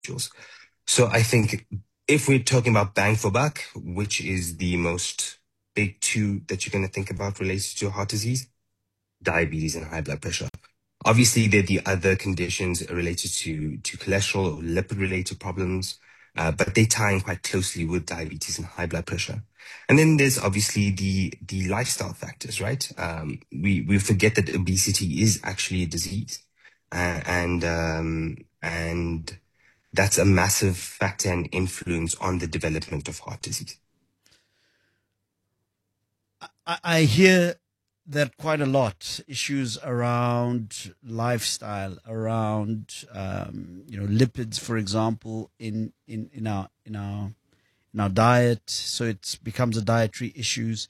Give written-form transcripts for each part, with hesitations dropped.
individuals. So I think if we're talking about bang for buck, which is the most big two that you're going to think about related to heart disease, diabetes and high blood pressure. Obviously, there are the other conditions related to cholesterol or lipid-related problems, but they tie in quite closely with diabetes and high blood pressure. And then there's obviously the lifestyle factors, right? We forget that obesity is actually a disease, and that's a massive factor and influence on the development of heart disease. I hear that quite a lot. Issues around lifestyle, around lipids, for example, in our diet. So it becomes a dietary issues.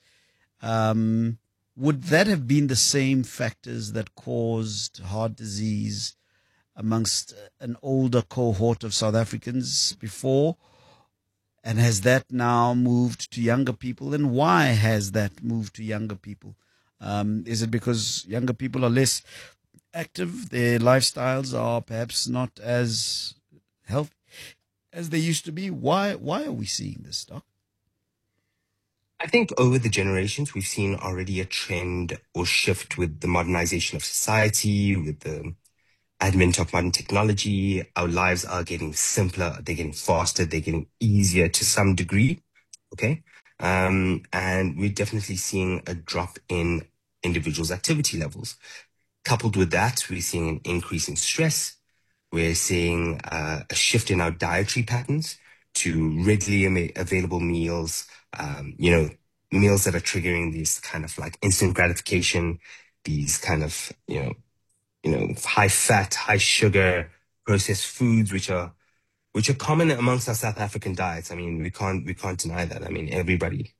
Would that have been the same factors that caused heart disease amongst an older cohort of South Africans before? And has that now moved to younger people? And why has that moved to younger people? Is it because younger people are less active? Their lifestyles are perhaps not as healthy as they used to be. Why are we seeing this, Doc? I think over the generations, we've seen already a trend or shift with the modernization of society, with the advent of modern technology. Our lives are getting simpler, they're getting faster, they're getting easier to some degree. Okay. And we're definitely seeing a drop in individuals' activity levels. Coupled with that, we're seeing an increase in stress. We're seeing a shift in our dietary patterns to readily available meals, meals that are triggering these kind of like instant gratification, these kind of, high fat, high sugar processed foods, which are common amongst our South African diets. I mean, we can't deny that. I mean, everybody,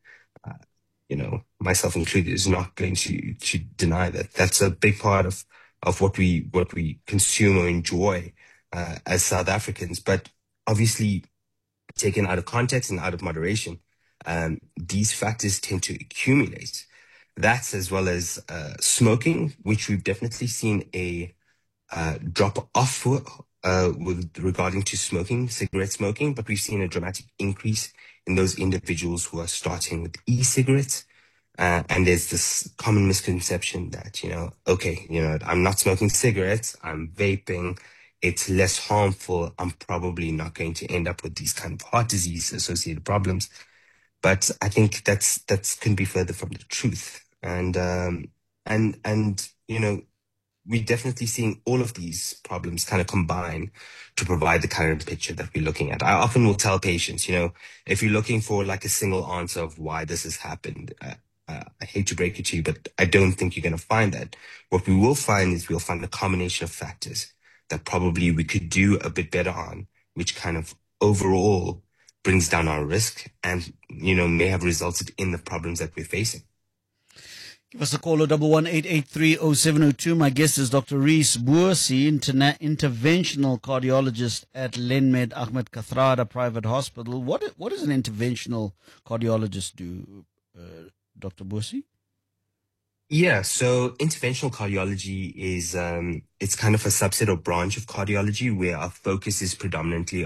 myself included, is not going to deny that. That's a big part of what we consume or enjoy as South Africans. But obviously, taken out of context and out of moderation, these factors tend to accumulate. That's as well as smoking, which we've definitely seen a drop off with regarding to smoking, cigarette smoking, but we've seen a dramatic increase in those individuals who are starting with e-cigarettes. And there's this common misconception that, okay, I'm not smoking cigarettes, I'm vaping, it's less harmful, I'm probably not going to end up with these kind of heart disease associated problems. But I think that's couldn't be further from the truth. And we're definitely seeing all of these problems kind of combine to provide the current picture that we're looking at. I often will tell patients, if you're looking for like a single answer of why this has happened, I hate to break it to you, but I don't think you're going to find that. What we will find is we'll find a combination of factors that probably we could do a bit better on, which kind of overall brings down our risk and, may have resulted in the problems that we're facing. Give us a call, 011-883-0702. My guest is Dr. Rhys Boerse, interventional cardiologist at Lenmed Ahmed Kathrada Private Hospital. What does an interventional cardiologist do, Dr. Boerse? Yeah, so interventional cardiology is it's kind of a subset or branch of cardiology where our focus is predominantly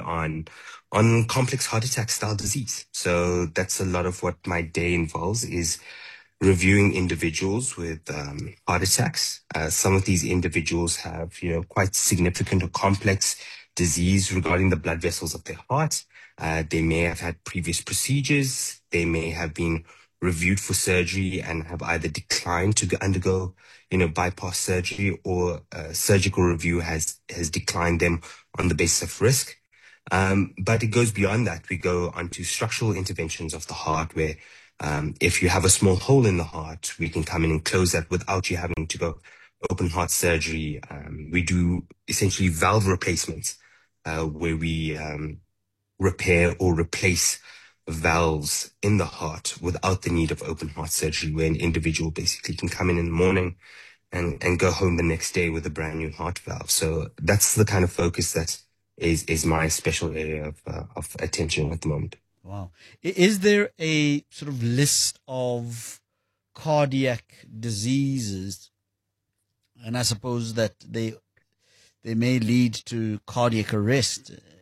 on complex heart attack style disease. So that's a lot of what my day involves, is reviewing individuals with heart attacks. Some of these individuals have, quite significant or complex disease regarding the blood vessels of their heart. They may have had previous procedures. They may have been reviewed for surgery and have either declined to undergo, bypass surgery, or surgical review has declined them on the basis of risk. But it goes beyond that. We go onto structural interventions of the heart where if you have a small hole in the heart, we can come in and close that without you having to go open heart surgery. We do essentially valve replacements where we repair or replace valves in the heart without the need of open heart surgery, where an individual basically can come in the morning and go home the next day with a brand new heart valve. So that's the kind of focus that is my special area of attention at the moment. Wow. Is there a sort of list of cardiac diseases? And I suppose that they may lead to cardiac arrest.